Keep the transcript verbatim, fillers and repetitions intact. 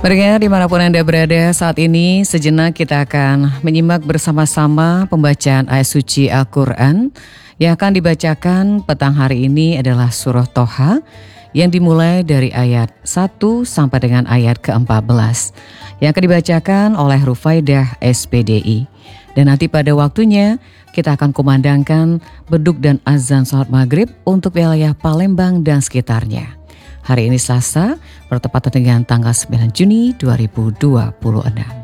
Pendengar dimanapun Anda berada saat ini, sejenak kita akan menyimak bersama-sama pembacaan ayat suci Al-Quran. Yang akan dibacakan petang hari ini adalah surah Toha yang dimulai dari ayat satu sampai dengan ayat keempat belas. Yang akan dibacakan oleh Rufaidah S P D I. Dan nanti pada waktunya kita akan kumandangkan beduk dan azan salat maghrib untuk wilayah Palembang dan sekitarnya. Hari ini Selasa, bertepatan dengan tanggal sembilan Juni dua ribu dua puluh enam.